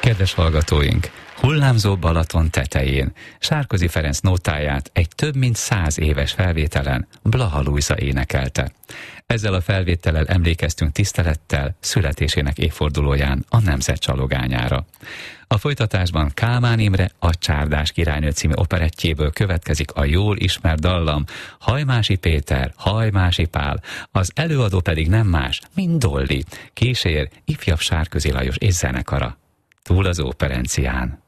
Kedves hallgatóink, hullámzó Balaton tetején Sárközi Ferenc nótáját egy több mint 100 éves felvételen Blaha Lujza énekelte. Ezzel a felvétellel emlékeztünk tisztelettel születésének évfordulóján a nemzet csalogányára. A folytatásban Kálmán Imre A Csárdás királynő című operettjéből következik a jól ismert dallam, Hajmási Péter, Hajmási Pál, az előadó pedig nem más, mint Dolly, kísér ifjabb Sárközi Lajos és zenekara. Túl az óperencián.